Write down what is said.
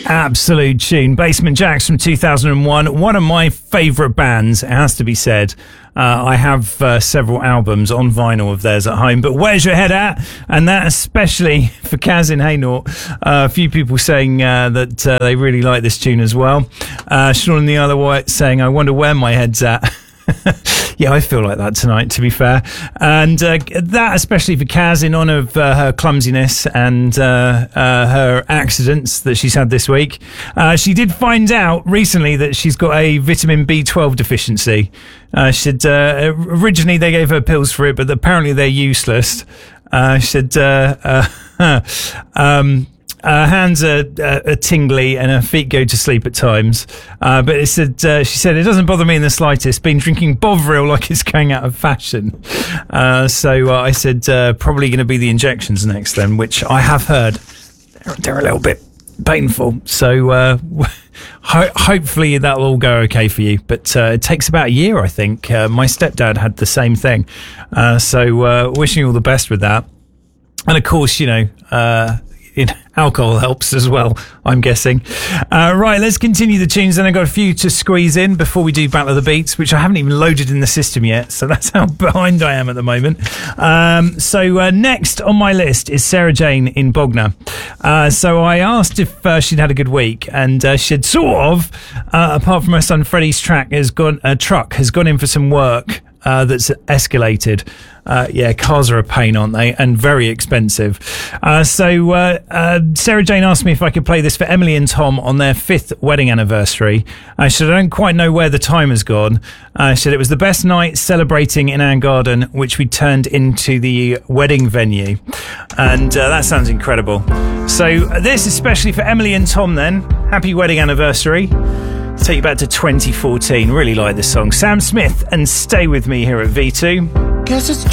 Absolute tune. Basement Jaxx from 2001. One of my favourite bands, it has to be said. I have several albums on vinyl of theirs at home, but Where's Your Head At? And that especially for Kaz in Hainault. A few people saying that they really like this tune as well. Sean the Other White saying, I wonder where my head's at. Yeah, I feel like that tonight, to be fair. And that especially for Kaz in honour of her clumsiness and her accidents that she's had this week. She did find out recently that she's got a vitamin B12 deficiency. She said originally they gave her pills for it, but apparently they're useless. She said her hands are tingly and her feet go to sleep at times. But it said, she said, it doesn't bother me in the slightest. Been drinking Bovril like it's going out of fashion. So I said, probably going to be the injections next then, which I have heard they're a little bit painful. So hopefully that'll all go okay for you. But it takes about a year, I think. My stepdad had the same thing. So wishing you all the best with that. And of course, you know, alcohol helps as well, I'm guessing. Right, let's continue the tunes. Then I've got a few to squeeze in before we do Battle of the Beats, which I haven't even loaded in the system yet, so that's how behind I am at the moment. So next on my list is Sarah Jane in Bognor. So I asked if she'd had a good week, and she said sort of, apart from her son Freddie's truck has gone in for some work. That's escalated. Yeah, cars are a pain, aren't they? And very expensive. So Sarah Jane asked me if I could play this for Emily and Tom on their 5th wedding anniversary. She said, I don't quite know where the time has gone. She said it was the best night celebrating in our garden, which we turned into the wedding venue. And that sounds incredible. So this is especially for Emily and Tom then. Happy wedding anniversary. Take you back to 2014. Really like this song. Sam Smith and Stay With Me here at V2. Guess it's